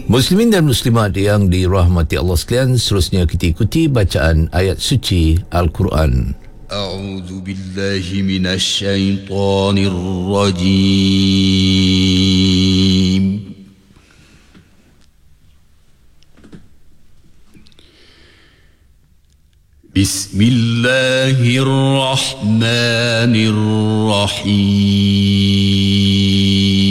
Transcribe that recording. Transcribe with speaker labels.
Speaker 1: Muslimin dan muslimat yang dirahmati Allah sekalian, seterusnya kita ikuti bacaan ayat suci Al-Quran.
Speaker 2: A'udzu billahi minasy syaithanir rajim. Bismillahirrahmanirrahim.